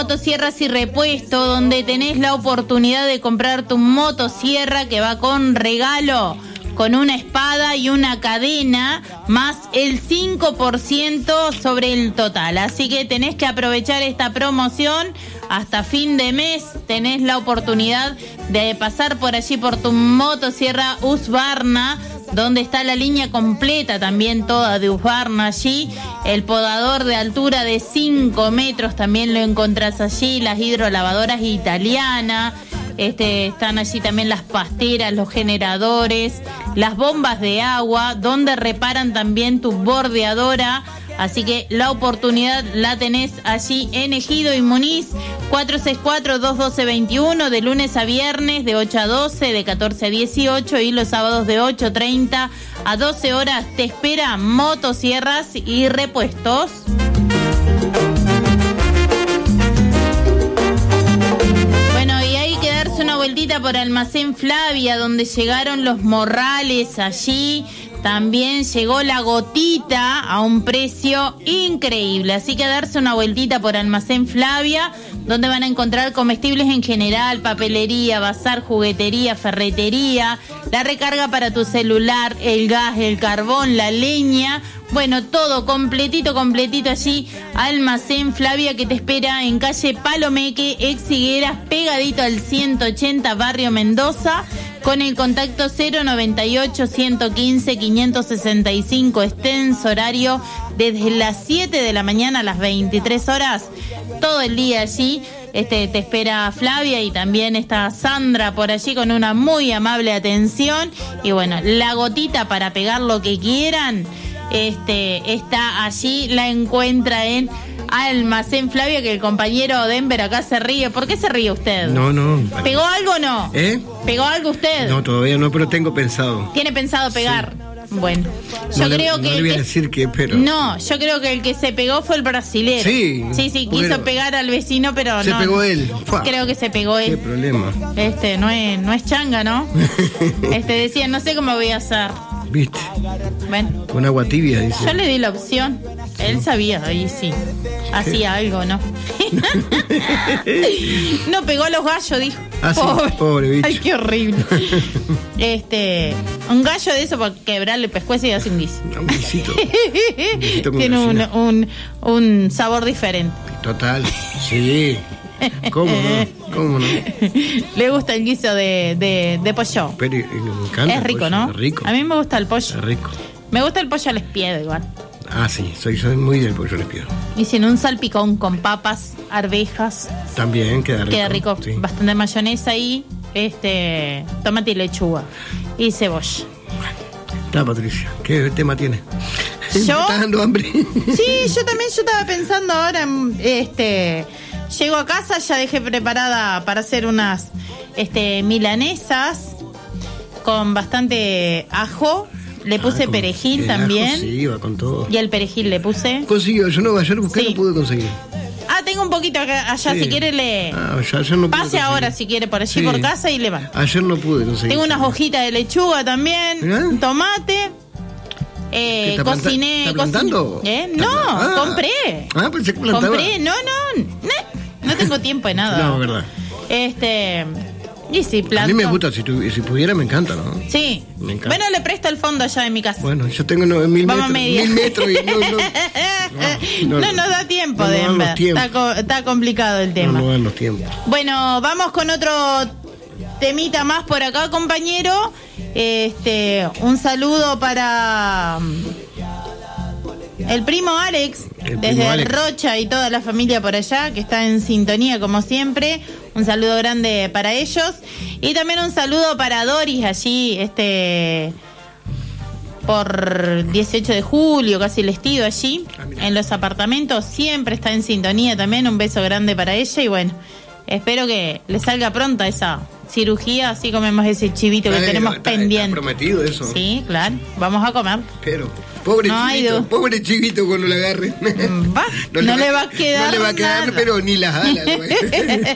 Motosierras y Repuesto, donde tenés la oportunidad de comprar tu motosierra que va con regalo, con una espada y una cadena, más el 5% sobre el total. Así que tenés que aprovechar esta promoción hasta fin de mes. Tenés la oportunidad de pasar por allí por tu motosierra Husqvarna, donde está la línea completa también toda de Husqvarna allí. El podador de altura de 5 metros también lo encontrás allí. Las hidrolavadoras italianas. Están allí también las pasteras, los generadores, las bombas de agua, donde reparan también tu bordeadora. Así que la oportunidad la tenés allí en Ejido y Muniz, 464-212-21, de lunes a viernes de 8 a 12, de 14 a 18 y los sábados de 8:30 a 12 horas. Te espera Motosierras y Repuestos. Bueno, y hay que darse una vueltita por Almacén Flavia, donde llegaron los morrales allí. También llegó la gotita a un precio increíble. Así que darse una vueltita por Almacén Flavia, donde van a encontrar comestibles en general, papelería, bazar, juguetería, ferretería, la recarga para tu celular, el gas, el carbón, la leña. Bueno, todo completito allí. Almacén Flavia, que te espera en calle Palomeque, ex Higueras, pegadito al 180, barrio Mendoza, con el contacto 098-115-565, extenso horario desde las 7 de la mañana a las 23 horas, todo el día allí. Te espera Flavia, y también está Sandra por allí con una muy amable atención. Y bueno, la gotita para pegar lo que quieran, está allí, la encuentra en Almacén Flavia, que el compañero Denver acá se ríe. ¿Por qué se ríe usted? No. ¿Pegó algo o no? ¿Pegó algo usted? No, todavía no, pero tengo pensado. ¿Tiene pensado pegar? Sí. Bueno, yo creo que... No le voy a decir qué, pero... No, yo creo que el que se pegó fue el brasilero. Sí. Sí, quiso pegar al vecino, pero se pegó él. Creo que se pegó él. Qué problema. No es changa, ¿no? Decía, no sé cómo voy a hacer. ¿Viste? Bueno. Con agua tibia, dice. Yo le di la opción. Él sabía, ahí sí. Hacía algo, ¿no? No, pegó a los gallos, dijo. Ah, pobre bicho. Ay, qué horrible. Un gallo de eso para quebrarle el pescuezo y hace un guiso. Un guisito. Tiene un sabor diferente. Total, sí. ¿Cómo no? Le gusta el guiso de pollo. Pero me encanta. Es rico, pollo, ¿no? Es rico. A mí me gusta el pollo. Es rico. Me gusta el pollo al espiedo igual. Ah, sí, soy muy del pollo al espiedo. Y sin un salpicón con papas, arvejas. También queda rico. Queda rico. Sí. Bastante mayonesa y tomate y lechuga. Y cebolla. Está, Patricia, ¿qué tema tiene? ¿Yo? ¿Me estás dando hambre? Sí, yo estaba pensando ahora en llego a casa, ya dejé preparada para hacer unas milanesas con bastante ajo. Le puse perejil también. Ajo, sí, va con todo. Y el perejil le puse. Consiguió, yo no, ayer busqué, no pude conseguir. Tengo un poquito allá, si quiere le... ayer no pase ahora si quiere por allí por casa y le va. Ayer no pude conseguir. Tengo unas hojitas de lechuga también, un tomate. Cociné. ¿Está plantando? No, compré. Pensé que plantaba. Compré, no tengo tiempo de nada. No, verdad. Y sí, planto. A mí me gusta, si pudiera me encanta, ¿no? Sí. Me encanta. Bueno, le presto el fondo allá de mi casa. Bueno, yo tengo 1000 metros y no nos da tiempo, Denver. Está complicado el tema. No dan los tiempos. Bueno, vamos con otro temita más por acá, compañero. Un saludo para el primo Alex, desde Rocha y toda la familia por allá, que está en sintonía como siempre. Un saludo grande para ellos. Y también un saludo para Doris allí, por 18 de julio, casi el Estido allí, en los apartamentos. Siempre está en sintonía también. Un beso grande para ella. Y bueno, espero que le salga pronta esa cirugía, así comemos ese chivito que tenemos pendiente. ¿Está prometido eso? Sí, claro, vamos a comer. Pero, pobre chivito cuando lo agarre. No le va a quedar pero ni las alas.